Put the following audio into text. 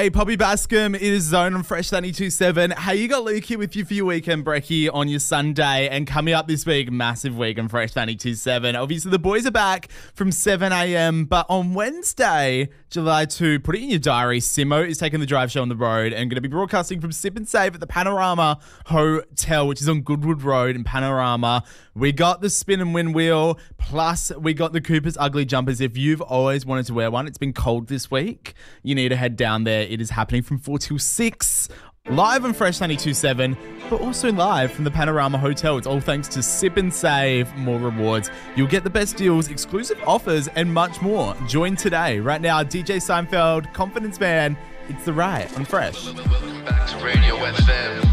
Hey, Poppy Bascom, it is Zone on Fresh 92.7. Hey, you got Luke here with you for your weekend brekkie on your Sunday. And coming up this week, massive week on Fresh 92.7. Obviously, the boys are back from 7 a.m. But on Wednesday, July 2, put it in your diary, Simo is taking the drive show on the road and going to be broadcasting from Sip and Save at the Panorama Hotel, which is on Goodwood Road in Panorama. We got the spin and win wheel, plus we got the Cooper's Ugly Jumpers. If you've always wanted to wear one, it's been cold this week, you need to head down there. It is happening from 4 till 6, live on Fresh 92.7, but also live from the Panorama Hotel. It's all thanks to Sip and Save, more rewards. You'll get the best deals, exclusive offers, and much more. Join today. Right now, DJ Seinfeld, Confidence Man, it's The Riot on Fresh. Welcome back to Radio FM.